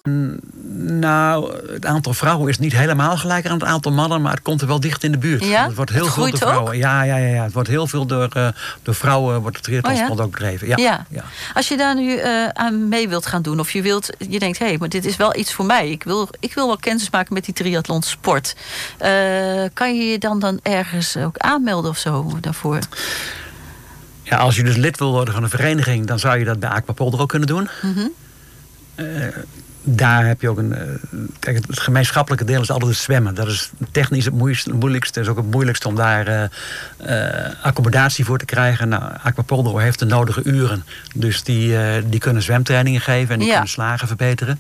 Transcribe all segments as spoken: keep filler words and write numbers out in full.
Nou, het aantal vrouwen is niet helemaal gelijk aan het aantal mannen, maar het komt er wel dicht in de buurt. Ja? Het wordt heel het veel door vrouwen. Ook? Ja, ja, ja, ja, het wordt heel veel door, uh, door vrouwen wordt het triathlonsport oh, ja? ook bedreven. Ja. Ja. Ja. Als je daar nu uh, aan mee wilt gaan doen, of je wilt, je denkt, hé, hey, maar dit is wel iets voor mij. Ik wil, ik wil wel kennis maken met die triathlonsport. Uh, kan je je dan, dan ergens ook aanmelden of zo daarvoor? Ja, als je dus lid wil worden van een vereniging, dan zou je dat bij Aquapolder ook kunnen doen. Mm-hmm. Uh, daar heb je ook een... Uh, kijk, het gemeenschappelijke deel is altijd het zwemmen. Dat is technisch het moeilijkste. Het moeilijkste is ook het moeilijkste om daar uh, uh, accommodatie voor te krijgen. Nou, Aquapolder heeft de nodige uren. Dus die, uh, die kunnen zwemtrainingen geven en die ja. kunnen slagen verbeteren.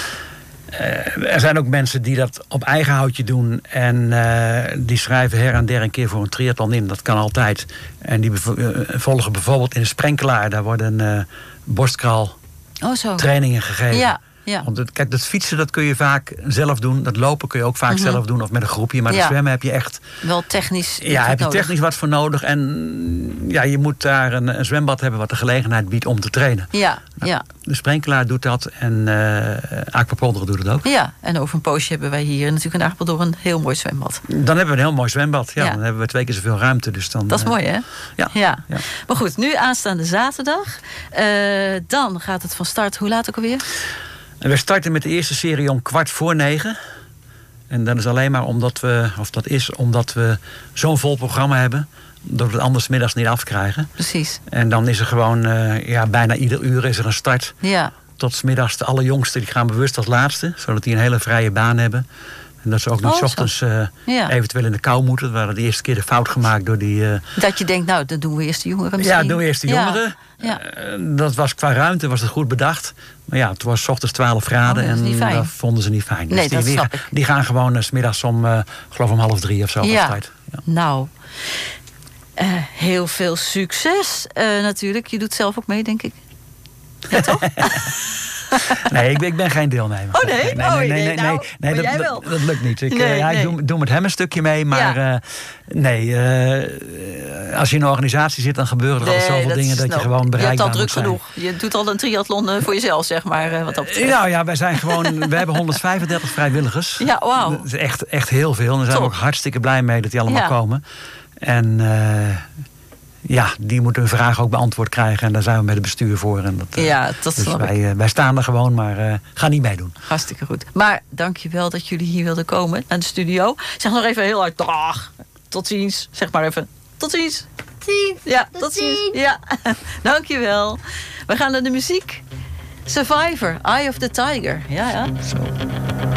Uh, er zijn ook mensen die dat op eigen houtje doen. En uh, die schrijven her en der een keer voor een triathlon in. Dat kan altijd. En die bevo- uh, volgen bijvoorbeeld in de Sprenkelaar. Daar worden uh, borstkraal oh, zo. trainingen gegeven. Ja. Ja. Want het, kijk, dat fietsen dat kun je vaak zelf doen. Dat lopen kun je ook vaak mm-hmm. zelf doen of met een groepje. Maar ja. dat zwemmen heb je echt... Wel technisch Ja, heb je nodig. technisch wat voor nodig. En ja, je moet daar een, een zwembad hebben wat de gelegenheid biedt om te trainen. Ja, nou, ja. De Sprenkelaar doet dat en uh, Aquapolder doet het ook. Ja, en over een poosje hebben wij hier natuurlijk in Apeldoorn een heel mooi zwembad. Dan hebben we een heel mooi zwembad. Ja, ja. Dan hebben we twee keer zoveel ruimte. Dus dan, dat is uh, mooi, hè? Ja. ja. ja. Maar goed, nu aanstaande zaterdag. Uh, dan gaat het van start. Hoe laat ook alweer? En we starten met de eerste serie om kwart voor negen. En dat is alleen maar omdat we, of dat is omdat we zo'n vol programma hebben, dat we het anders 's middags niet afkrijgen. Precies. En dan is er gewoon, uh, ja, bijna ieder uur is er een start. Ja. Tot 's middags de allerjongsten, die gaan bewust als laatste, zodat die een hele vrije baan hebben. En dat ze ook niet oh, 's ochtends uh, ja. eventueel in de kou moeten. We hadden de eerste keer de fout gemaakt door die... Uh, dat je denkt, nou, dan doen we eerst de jongeren misschien. Ja, doen we eerst de jongeren. Ja. Uh, dat was qua ruimte was het goed bedacht. Maar ja, het was 's ochtends twaalf graden oh, dat en dat vonden ze niet fijn. Nee, dus die, dat die, snap die, ik. die gaan gewoon uh, 's middags om, uh, geloof om half drie of zo. Ja. Tijd. Ja. Nou, uh, heel veel succes uh, natuurlijk. Je doet zelf ook mee, denk ik. Ja, toch? Nee, ik ben, ik ben geen deelnemer. Oh nee? Nee, nee, oh, nee, nee, nee, nou, nee, nee dat, jij dat, wel. dat lukt niet. Ik, nee, uh, ja, nee. ik doe, doe met hem een stukje mee, maar ja. uh, nee, uh, als je in een organisatie zit, dan gebeuren er nee, altijd zoveel dat dingen dat snel. je gewoon bereikbaar moet zijn. Je hebt al druk genoeg. Je doet al een triathlon uh, voor jezelf, zeg maar, uh, wat dat betreft. Nou ja, wij zijn gewoon, we hebben honderdvijfendertig vrijwilligers. Ja, wauw. Dat is echt, echt heel veel. En daar zijn we ook hartstikke blij mee dat die allemaal ja. komen. En uh, ja, die moeten hun vragen ook beantwoord krijgen. En daar zijn we met het bestuur voor. En dat, uh, ja, dat dus snap wij, ik. uh, wij staan er gewoon, maar uh, gaan niet meedoen. Hartstikke goed. Maar dank je wel dat jullie hier wilden komen naar de studio. Zeg nog even heel hard, dag. Tot ziens. Zeg maar even, tot ziens. Ziens. Ja, tot, tot ziens. ziens. Ja, dank je wel. We gaan naar de muziek. Survivor, Eye of the Tiger. Ja, ja. Zo.